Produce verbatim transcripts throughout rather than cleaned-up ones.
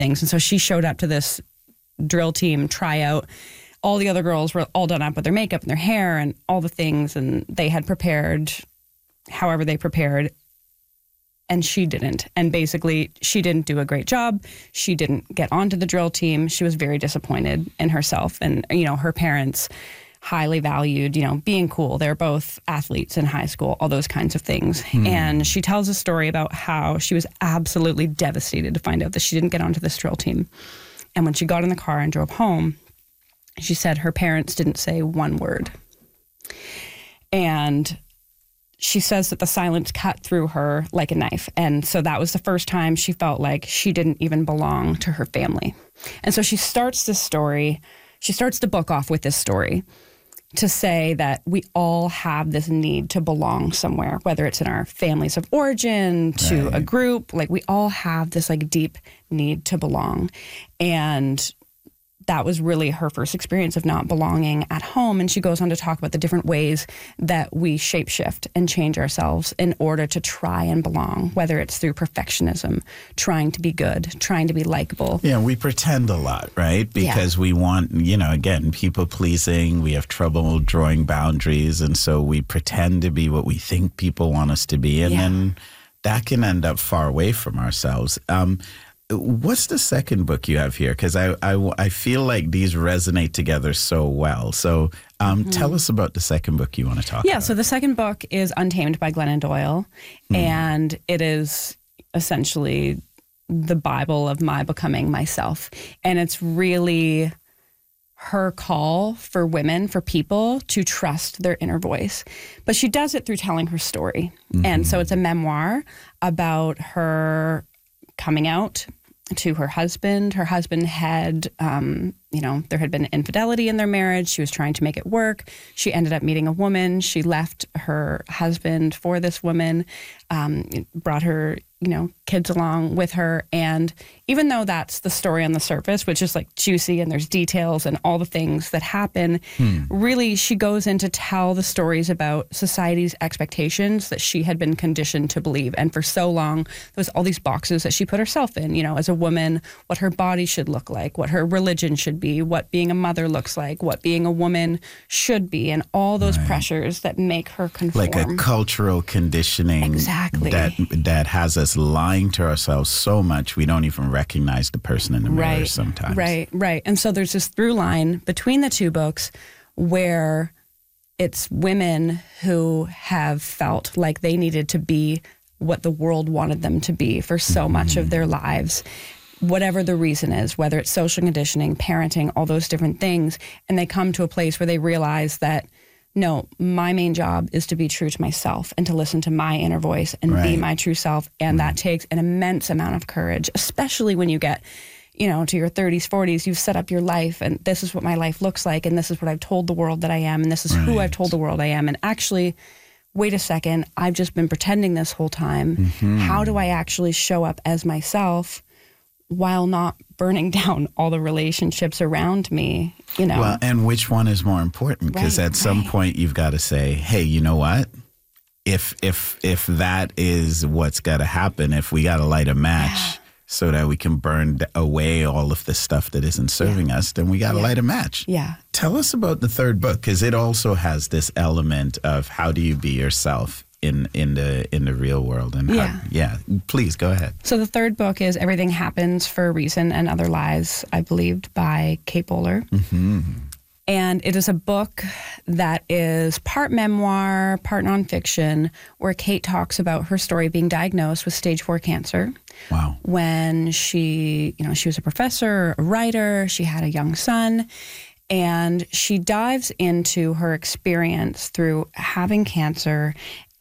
things. And so she showed up to this drill team tryout. All the other girls were all done up with their makeup and their hair and all the things, and they had prepared however they prepared, and she didn't. And basically, she didn't do a great job. She didn't get onto the drill team. She was very disappointed in herself. And, you know, her parents highly valued, you know, being cool. They're both athletes in high school, all those kinds of things. Hmm. And she tells a story about how she was absolutely devastated to find out that she didn't get onto this drill team. And when she got in the car and drove home, she said her parents didn't say one word. And she says that the silence cut through her like a knife. And so that was the first time she felt like she didn't even belong to her family. And so she starts this story, she starts the book off with this story to say that we all have this need to belong somewhere, whether it's in our families of origin, to right. a group. Like, we all have this like deep need to belong. And that was really her first experience of not belonging at home. And she goes on to talk about the different ways that we shapeshift and change ourselves in order to try and belong, whether it's through perfectionism, trying to be good, trying to be likable. Yeah, we pretend a lot, right? Because yeah. we want, you know, again, people pleasing. We have trouble drawing boundaries. And so we pretend to be what we think people want us to be. And yeah. then that can end up far away from ourselves. Um, What's the second book you have here? Because I, I, I feel like these resonate together so well. So um, mm-hmm. tell us about the second book you want to talk yeah, about. Yeah, so the second book is Untamed by Glennon Doyle. Mm. And it is essentially the Bible of my becoming myself. And it's really her call for women, for people to trust their inner voice. But she does it through telling her story. Mm-hmm. And so it's a memoir about her coming out to her husband. Her husband had, um, you know, there had been infidelity in their marriage. She was trying to make it work. She ended up meeting a woman. She left her husband for this woman, um, brought her, you know, kids along with her. And even though that's the story on the surface, which is like juicy and there's details and all the things that happen, hmm. really she goes in to tell the stories about society's expectations that she had been conditioned to believe. And for so long, there was all these boxes that she put herself in, you know, as a woman, what her body should look like, what her religion should be, what being a mother looks like, what being a woman should be, and all those right. pressures that make her conform. Like a cultural conditioning exactly. that that has us lying to ourselves so much we don't even recognize the person in the mirror right, sometimes. Right, right. And so there's this through line between the two books where it's women who have felt like they needed to be what the world wanted them to be for so mm-hmm. much of their lives, whatever the reason is, whether it's social conditioning, parenting, all those different things. And they come to a place where they realize that, no, my main job is to be true to myself and to listen to my inner voice and right. be my true self. And right. that takes an immense amount of courage, especially when you get, you know, to your thirties, forties, you've set up your life and this is what my life looks like. And this is what I've told the world that I am. And this is right. who I've told the world I am. And actually, wait a second, I've just been pretending this whole time. Mm-hmm. How do I actually show up as myself while not burning down all the relationships around me, you know? Well, and which one is more important? Because right, at some right. point you've got to say, hey, you know what? If if if that is what's got to happen, if we got to light a match yeah. so that we can burn away all of the stuff that isn't serving yeah. us, then we got to yeah. light a match. Yeah. Tell us about the third book, because it also has this element of how do you be yourself in in the in the real world. And yeah. how, yeah, please go ahead. So the third book is Everything Happens for a Reason and Other Lies, I believed, by Kate Bowler. Mm-hmm. And it is a book that is part memoir, part nonfiction, where Kate talks about her story being diagnosed with stage four cancer. Wow. When she, you know, she was a professor, a writer, she had a young son. And she dives into her experience through having cancer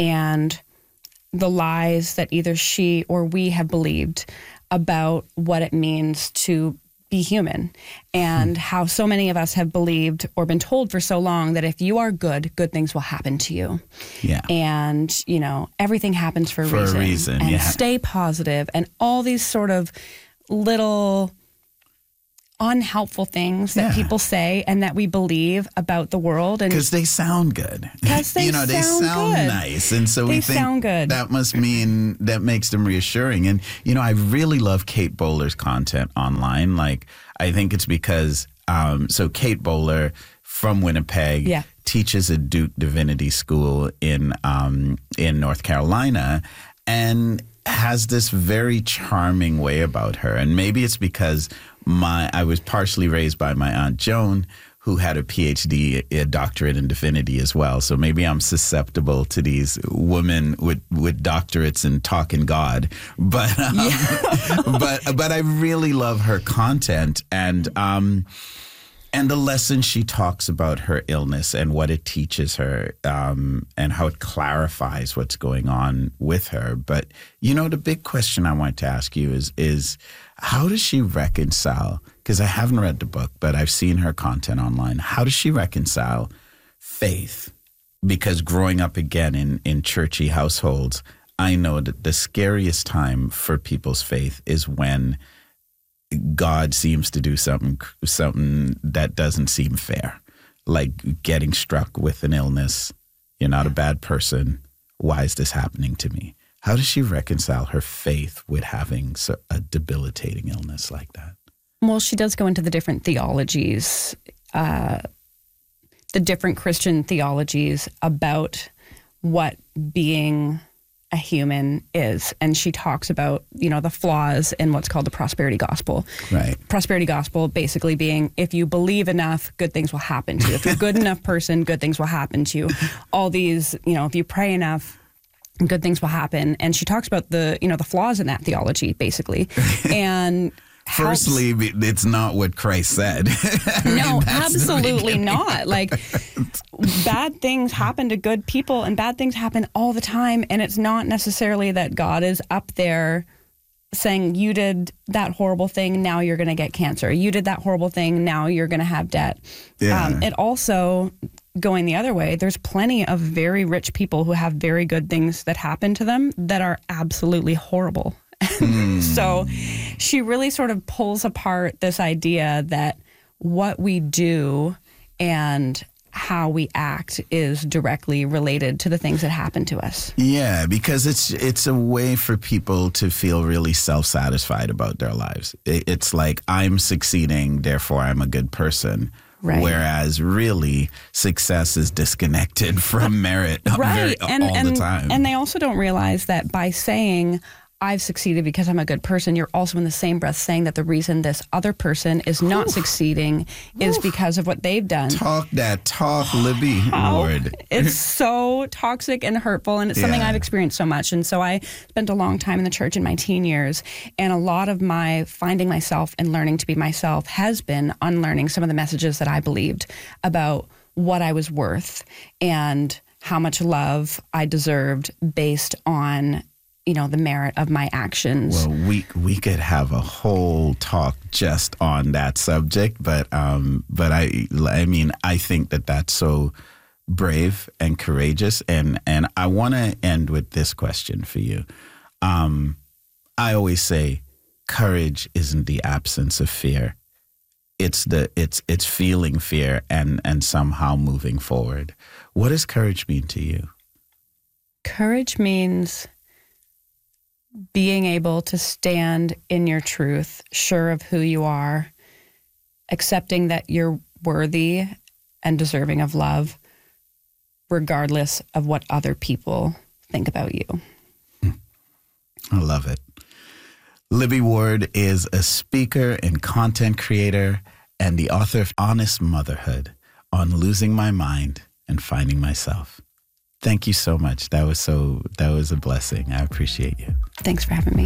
and the lies that either she or we have believed about what it means to be human, and hmm. how so many of us have believed or been told for so long that if you are good, good things will happen to you. Yeah. And, you know, everything happens for a for reason. a reason, and yeah. stay positive, and all these sort of little unhelpful things that Yeah. people say and that we believe about the world. And Because they sound good. 'Cause they you know, they sound sound good. nice. And so we They think sound good. that must mean that makes them reassuring. And, you know, I really love Kate Bowler's content online. Like, I think it's because, um, so Kate Bowler from Winnipeg Yeah. teaches at Duke Divinity School in um, in North Carolina and has this very charming way about her. And maybe it's because my I was partially raised by my Aunt Joan, who had a P H D, a doctorate in divinity as well. So maybe I'm susceptible to these women with, with doctorates in talking God. But um, Yeah. but but I really love her content and um and the lessons she talks about her illness and what it teaches her, um, and how it clarifies what's going on with her. But, you know, the big question I want to ask you is, is how does she reconcile, because I haven't read the book, but I've seen her content online. How does she reconcile faith? Because growing up again in, in churchy households, I know that the scariest time for people's faith is when God seems to do something something that doesn't seem fair, like getting struck with an illness. You're not a bad person. Why is this happening to me? How does she reconcile her faith with having so- a debilitating illness like that? Well, she does go into the different theologies, uh, the different Christian theologies about what being a human is. And she talks about, you know, the flaws in what's called the prosperity gospel. Right. Prosperity gospel basically being, if you believe enough, good things will happen to you. If you're a good enough person, good things will happen to you. All these, you know, if you pray enough, good things will happen. And she talks about the, you know, the flaws in that theology, basically. And helps. Firstly, it's not what Christ said. No, That's the absolutely beginning. not. Like, bad things happen to good people and bad things happen all the time. And it's not necessarily that God is up there saying, you did that horrible thing, now you're going to get cancer. You did that horrible thing, now you're going to have debt. Yeah. Um, it also, going the other way, there's plenty of very rich people who have very good things that happen to them that are absolutely horrible. Mm. So she really sort of pulls apart this idea that what we do and how we act is directly related to the things that happen to us. Yeah, because it's it's a way for people to feel really self-satisfied about their lives. It's like, I'm succeeding, therefore I'm a good person. Right. Whereas really success is disconnected from merit Right. very, and, all and, the time. And they also don't realize that by saying, I've succeeded because I'm a good person, you're also in the same breath saying that the reason this other person is not Oof. succeeding is Oof. because of what they've done. Talk that talk, Libby Ward. It's so toxic and hurtful, and it's something yeah. I've experienced so much. And so I spent a long time in the church in my teen years, and a lot of my finding myself and learning to be myself has been unlearning some of the messages that I believed about what I was worth and how much love I deserved based on, you know, the merit of my actions. Well, we we could have a whole talk just on that subject, but um, but I I mean I think that that's so brave and courageous, and and I want to end with this question for you. Um, I always say, courage isn't the absence of fear; it's the it's it's feeling fear and and somehow moving forward. What does courage mean to you? Courage means being able to stand in your truth, sure of who you are, accepting that you're worthy and deserving of love, regardless of what other people think about you. I love it. Libby Ward is a speaker and content creator and the author of Honest Motherhood, On Losing My Mind and Finding Myself. Thank you so much. That was so, that was a blessing. I appreciate you. Thanks for having me.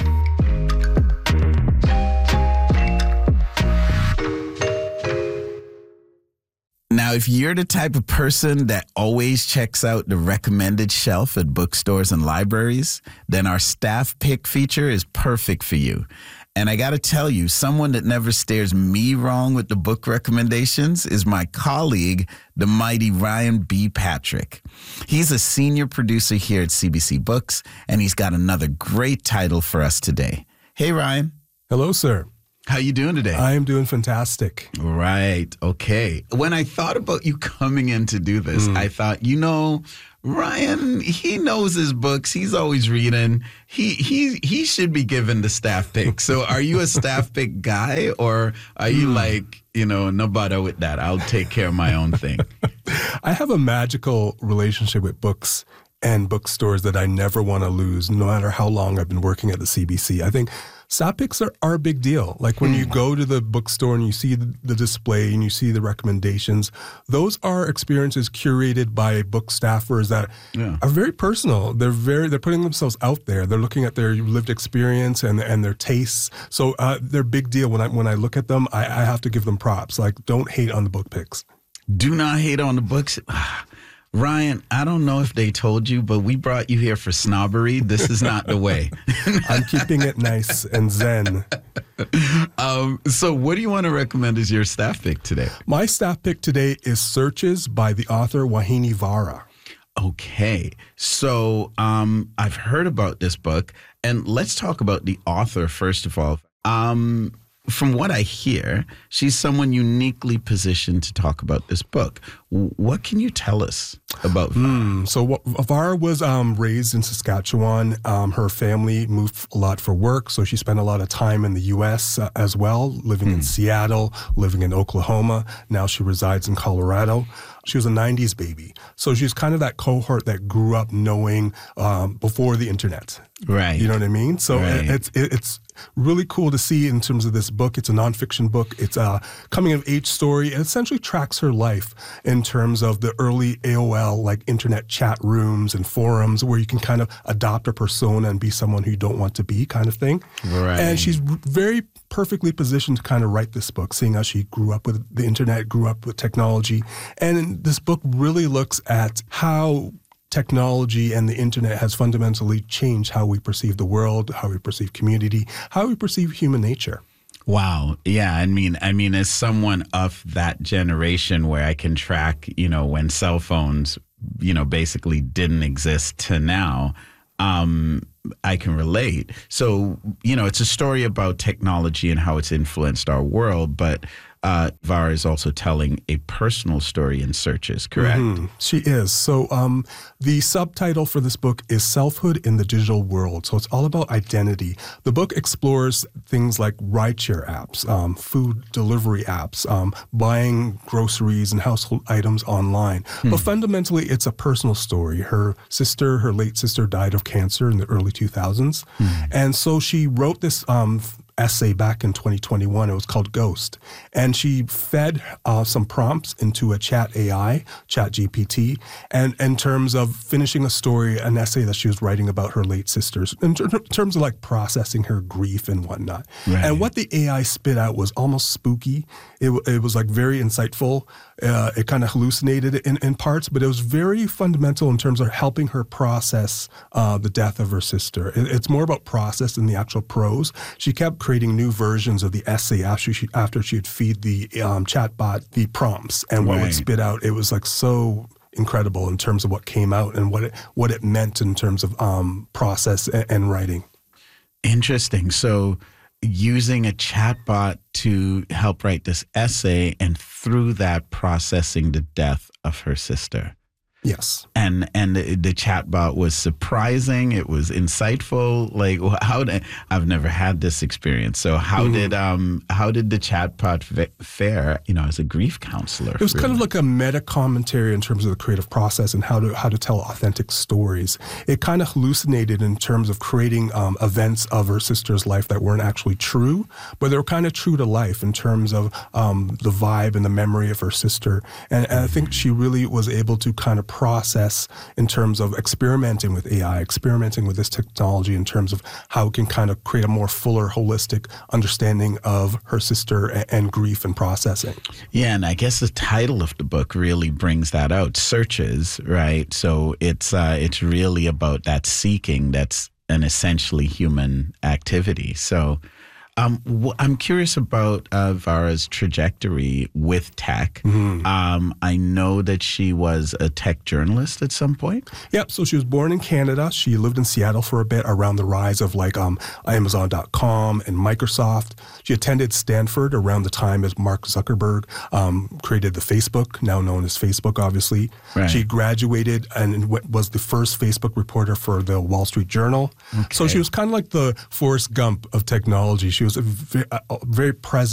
Now, if you're the type of person that always checks out the recommended shelf at bookstores and libraries, then our staff pick feature is perfect for you. And I got to tell you, someone that never stares me wrong with the book recommendations is my colleague, the mighty Ryan B. Patrick. He's a senior producer here at C B C Books, and he's got another great title for us today. Hey, Ryan. Hello, sir. How you doing today? I am doing fantastic. Right. Okay. When I thought about you coming in to do this, mm. I thought, you know, Ryan, he knows his books. He's always reading. He he he should be given the staff pick. So are you a staff pick guy, or are you mm. like, you know, no bother with that? I'll take care of my own thing. I have a magical relationship with books and bookstores that I never want to lose, no matter how long I've been working at the C B C. I think staff picks are, are a big deal. Like when mm. you go to the bookstore and you see the, the display and you see the recommendations, those are experiences curated by book staffers that yeah. are very personal. They're very they're putting themselves out there. They're looking at their lived experience and and their tastes. So uh, they're a big deal. When I when I look at them, I, I have to give them props. Like, don't hate on the book picks. Do not hate on the books. Ryan, I don't know if they told you, but we brought you here for snobbery. This is not the way. I'm keeping it nice and zen. Um, so what do you want to recommend as your staff pick today? My staff pick today is Searches by the author Vahini Vara. Okay. So um, I've heard about this book, and let's talk about the author first of all. Um From what I hear, she's someone uniquely positioned to talk about this book. What can you tell us about Vara? Mm, so Vara was um, raised in Saskatchewan. Um, her family moved a lot for work, so she spent a lot of time in the U S uh, as well, living mm. in Seattle, living in Oklahoma. Now she resides in Colorado. She was a nineties baby. So she's kind of that cohort that grew up knowing um, before the internet. Right. You know what I mean? So right. it's it's really cool to see in terms of this book. It's a nonfiction book. It's a coming of age story. It essentially tracks her life in terms of the early A O L, like internet chat rooms and forums where you can kind of adopt a persona and be someone who you don't want to be, kind of thing. Right. And she's very perfectly positioned to kind of write this book, seeing how she grew up with the internet, grew up with technology. And this book really looks at how technology and the internet has fundamentally changed how we perceive the world, how we perceive community, how we perceive human nature. Wow. Yeah. I mean, I mean, as someone of that generation where I can track, you know, when cell phones, you know, basically didn't exist to now, um, I can relate. So, you know, it's a story about technology and how it's influenced our world, but uh, Vara is also telling a personal story in Searches, correct? Mm-hmm. She is. So um, the subtitle for this book is Selfhood in the Digital World. So it's all about identity. The book explores things like rideshare apps, um, food delivery apps, um, buying groceries and household items online. Hmm. But fundamentally, it's a personal story. Her sister, her late sister, died of cancer in the early two thousands. Hmm. And so she wrote this um, essay back in twenty twenty-one. It was called Ghost. And she fed uh, some prompts into a chat A I, Chat G P T, and in terms of finishing a story, an essay that she was writing about her late sisters, in ter- terms of like processing her grief and whatnot. Right. And what the A I spit out was almost spooky. It, it was like very insightful. Uh, it kind of hallucinated in, in parts, but it was very fundamental in terms of helping her process uh, the death of her sister. It, it's more about process than the actual prose. She kept creating new versions of the essay after she after she'd feed the um, chatbot the prompts, and what right. would spit out. It was like so incredible in terms of what came out and what it what it meant in terms of um, process and, and writing. Interesting. So using a chatbot to help write this essay, and through that processing the death of her sister. Yes. And and the, the chatbot was surprising. It was insightful. Like, how did, I've never had this experience. So how mm-hmm. did um how did the chatbot fare, you know, as a grief counselor? It was really kind of like a meta commentary in terms of the creative process and how to how to tell authentic stories. It kind of hallucinated in terms of creating um, events of her sister's life that weren't actually true, but they were kind of true to life in terms of um, the vibe and the memory of her sister. And, and I think she really was able to kind of process in terms of experimenting with A I, experimenting with this technology in terms of how it can kind of create a more fuller, holistic understanding of her sister and, and grief and processing. Yeah, and I guess the title of the book really brings that out, Searches, right? So it's uh, it's really about that seeking that's an essentially human activity. So Um, wh- I'm curious about uh, Vara's trajectory with tech. Mm-hmm. Um, I know that she was a tech journalist at some point. Yep. So she was born in Canada. She lived in Seattle for a bit around the rise of like um, Amazon dot com and Microsoft. She attended Stanford around the time as Mark Zuckerberg um, created the Facebook, now known as Facebook, obviously. Right. She graduated and w- was the first Facebook reporter for the Wall Street Journal. Okay. So she was kind of like the Forrest Gump of technology. She was a very, a very present